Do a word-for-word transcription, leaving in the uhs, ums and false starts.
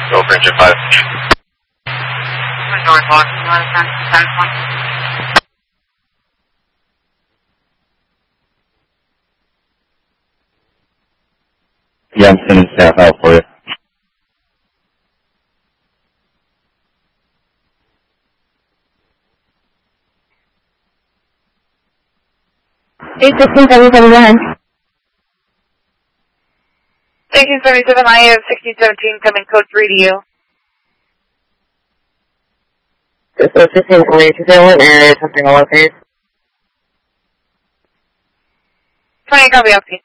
Go for engine five. North Washington, ten twenty. Yeah, I'm sending staff out for you. eight sixteen seventy-seven, go ahead. sixteen seventy-seven, I have sixteen seventeen coming code three to you. This is sixteen seventy-seven, area something all okay. twenty, copy, okay.